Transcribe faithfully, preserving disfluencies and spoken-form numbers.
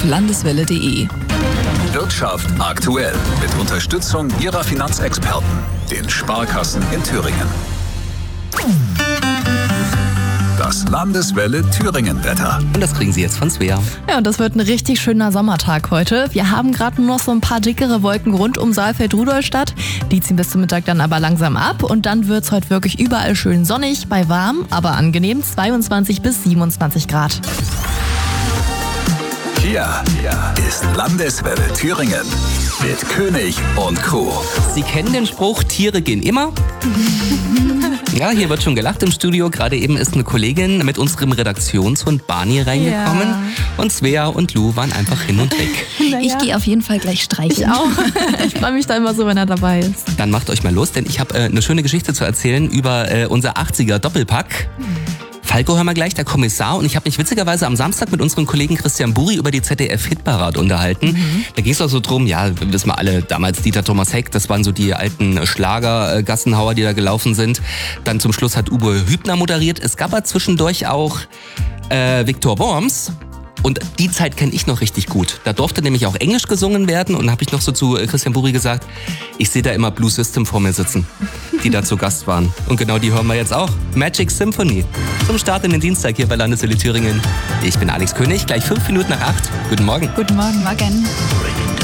landeswelle punkt de. Wirtschaft aktuell mit Unterstützung Ihrer Finanzexperten, den Sparkassen in Thüringen. Das Landeswelle Thüringen-Wetter. Und das kriegen Sie jetzt von Svea. Ja, und das wird ein richtig schöner Sommertag heute. Wir haben gerade nur noch so ein paar dickere Wolken rund um Saalfeld-Rudolstadt. Die ziehen bis zum Mittag dann aber langsam ab. Und dann wird es heute wirklich überall schön sonnig, bei warm, aber angenehm zweiundzwanzig bis siebenundzwanzig Grad. Hier ist Landeswelle Thüringen mit König und Crew. Sie kennen den Spruch, Tiere gehen immer? Ja, hier wird schon gelacht im Studio. Gerade eben ist eine Kollegin mit unserem Redaktionshund Barney reingekommen. Ja. Und Svea und Lou waren einfach hin und weg. Naja. Ich gehe auf jeden Fall gleich streicheln. Ich auch. Ich freue mich da immer so, wenn er dabei ist. Dann macht euch mal los, denn ich habe äh, eine schöne Geschichte zu erzählen über äh, unser achtziger Doppelpack. Falco, hör mal gleich, der Kommissar. Und ich habe mich witzigerweise am Samstag mit unserem Kollegen Christian Buri über die Z D F-Hitparade unterhalten. Mhm. Da ging es auch so drum, ja, wissen wir alle, damals Dieter Thomas Heck, das waren so die alten Schlager-Gassenhauer, die da gelaufen sind. Dann zum Schluss hat Uwe Hübner moderiert. Es gab aber zwischendurch auch äh, Viktor Worms. Und die Zeit kenne ich noch richtig gut. Da durfte nämlich auch Englisch gesungen werden. Und habe ich noch so zu Christian Buri gesagt, ich sehe da immer Blue System vor mir sitzen, die da zu Gast waren. Und genau die hören wir jetzt auch. Magic Symphony. Zum Start in den Dienstag hier bei Landeswelle Thüringen. Ich bin Alex König, gleich fünf Minuten nach acht. Guten Morgen. Guten Morgen. Morgen.